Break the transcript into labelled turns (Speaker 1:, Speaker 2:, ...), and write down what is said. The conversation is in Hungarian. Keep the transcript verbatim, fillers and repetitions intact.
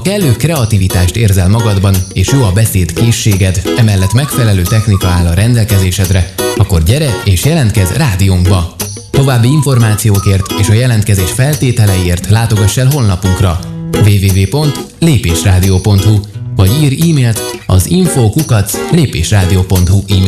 Speaker 1: kellő kreativitást érzel magadban, és jó a beszéd készséged, emellett megfelelő technika áll a rendelkezésedre, akkor gyere és jelentkezz rádiónkba! További információkért és a jelentkezés feltételeiért látogass el honlapunkra double-u double-u double-u pont lépésrádió pont hu vagy írj e-mailt az info kukac lépésrádió pont hu e-mail